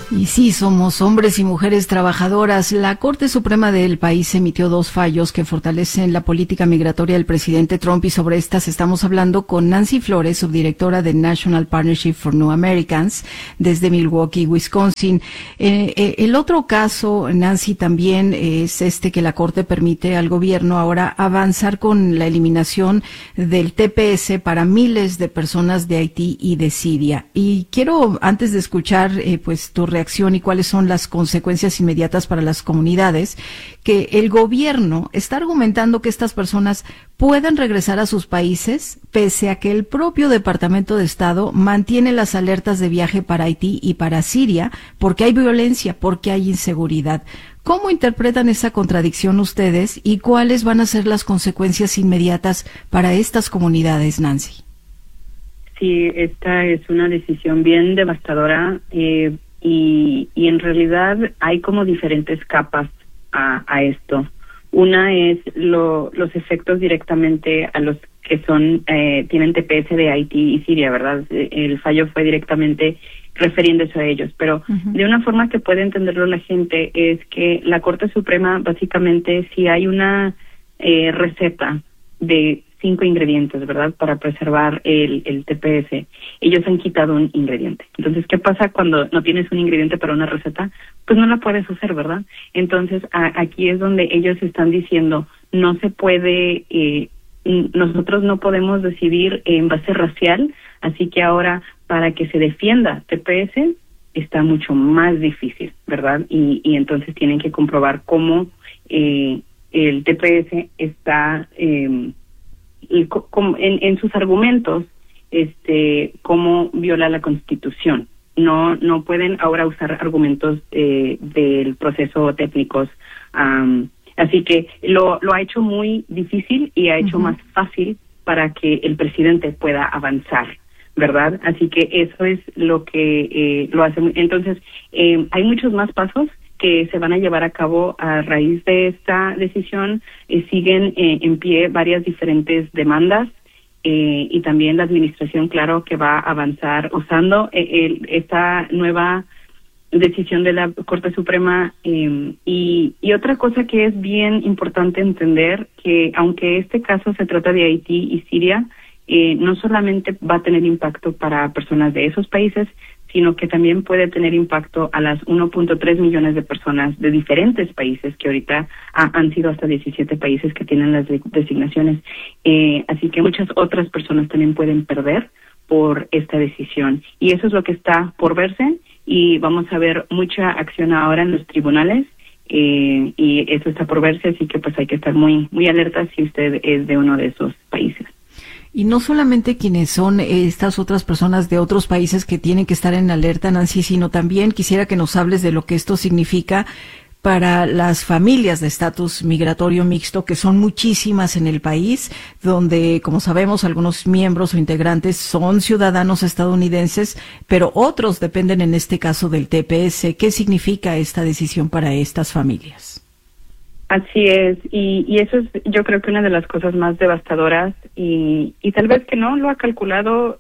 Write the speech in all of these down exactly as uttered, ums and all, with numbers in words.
Y sí, somos hombres y mujeres trabajadoras. La Corte Suprema del país emitió dos fallos que fortalecen la política migratoria del presidente Trump, y sobre estas estamos hablando con Nancy Flores, subdirectora de National Partnership for New Americans, desde Milwaukee, Wisconsin. Eh, eh, el otro caso, Nancy, también es este que la Corte permite al gobierno ahora avanzar con la eliminación del T P S para miles de personas de Haití y de Siria. Y quiero, antes de escuchar eh, pues tu reacción y cuáles son las consecuencias inmediatas para las comunidades, que el gobierno está argumentando que estas personas puedan regresar a sus países, pese a que el propio Departamento de Estado mantiene las alertas de viaje para Haití y para Siria, porque hay violencia, porque hay inseguridad. ¿Cómo interpretan esa contradicción ustedes y cuáles van a ser las consecuencias inmediatas para estas comunidades, Nancy? Sí, esta es una decisión bien devastadora. Eh, Y, y en realidad hay como diferentes capas a, a esto. Una es lo, los efectos directamente a los que son eh, tienen T P S de Haití y Siria, ¿verdad? El fallo fue directamente refiriéndose a ellos, pero uh-huh. de una forma que puede entenderlo la gente es que la Corte Suprema, básicamente, si hay una eh, receta de cinco ingredientes, ¿verdad?, para preservar el, el T P S, ellos han quitado un ingrediente. Entonces, ¿qué pasa cuando no tienes un ingrediente para una receta? Pues no la puedes hacer, ¿verdad? Entonces, a, aquí es donde ellos están diciendo, no se puede, eh, nosotros no podemos decidir en base racial, así que ahora, para que se defienda T P S, está mucho más difícil, ¿verdad? Y, y entonces tienen que comprobar cómo eh, el T P S está... Eh, Y en, en sus argumentos, este, cómo viola la Constitución. No, no pueden ahora usar argumentos eh, del proceso técnicos. Um, así que lo, lo ha hecho muy difícil y ha hecho uh-huh. más fácil para que el presidente pueda avanzar, ¿verdad? Así que eso es lo que eh, lo hace. Entonces, eh, hay muchos más pasos que se van a llevar a cabo a raíz de esta decisión. Eh, siguen eh, en pie varias diferentes demandas eh, y también la administración, claro, que va a avanzar usando eh, el, esta nueva decisión de la Corte Suprema. Eh, y, y otra cosa que es bien importante entender, que aunque este caso se trata de Haití y Siria, eh, no solamente va a tener impacto para personas de esos países, sino que también puede tener impacto a las uno punto tres millones de personas de diferentes países, que ahorita ha, han sido hasta diecisiete países que tienen las de, designaciones. Eh, así que muchas otras personas también pueden perder por esta decisión. Y eso es lo que está por verse, y vamos a ver mucha acción ahora en los tribunales, eh, y eso está por verse, así que pues hay que estar muy, muy alerta si usted es de uno de esos países. Y no solamente quienes son estas otras personas de otros países que tienen que estar en alerta, Nancy, sino también quisiera que nos hables de lo que esto significa para las familias de estatus migratorio mixto, que son muchísimas en el país, donde, como sabemos, algunos miembros o integrantes son ciudadanos estadounidenses, pero otros dependen en este caso del T P S. ¿Qué significa esta decisión para estas familias? Así es, y, y eso es, yo creo que una de las cosas más devastadoras, y, y tal vez que no lo ha calculado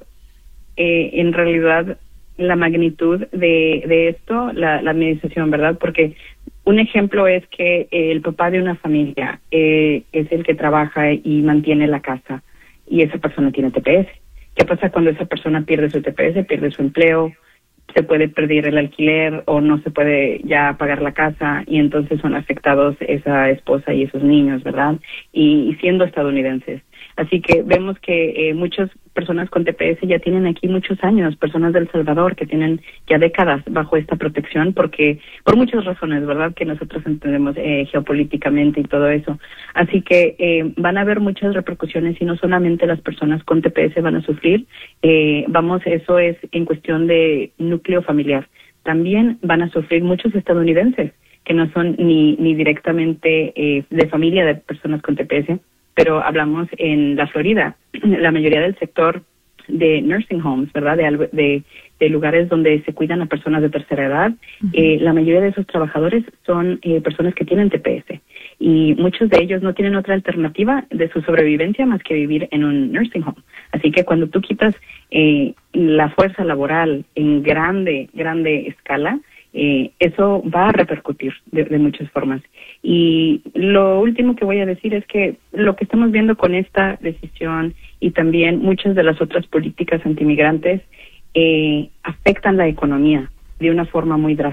eh, en realidad la magnitud de, de esto, la, la administración, ¿verdad? Porque un ejemplo es que el papá de una familia eh, es el que trabaja y mantiene la casa, y esa persona tiene T P S. ¿Qué pasa cuando esa persona pierde su T P S, pierde su empleo? Se puede perder el alquiler o no se puede ya pagar la casa, y entonces son afectados esa esposa y esos niños, ¿verdad? Y, y siendo estadounidenses. Así que vemos que eh, muchas personas con T P S ya tienen aquí muchos años, personas de El Salvador que tienen ya décadas bajo esta protección, porque por muchas razones, ¿verdad?, que nosotros entendemos eh, geopolíticamente y todo eso. Así que eh, van a haber muchas repercusiones, y no solamente las personas con T P S van a sufrir. Eh, vamos, eso es en cuestión de núcleo familiar. También van a sufrir muchos estadounidenses que no son ni, ni directamente eh, de familia de personas con T P S, pero hablamos en la Florida, la mayoría del sector de nursing homes, ¿verdad?, de, de, de lugares donde se cuidan a personas de tercera edad, uh-huh. eh, la mayoría de esos trabajadores son eh, personas que tienen T P S, y muchos de ellos no tienen otra alternativa de su sobrevivencia más que vivir en un nursing home. Así que cuando tú quitas eh, la fuerza laboral en grande, grande escala, eh, eso va a repercutir de, de muchas formas. Y lo último que voy a decir es que lo que estamos viendo con esta decisión y también muchas de las otras políticas antimigrantes eh, afectan la economía de una forma muy drástica.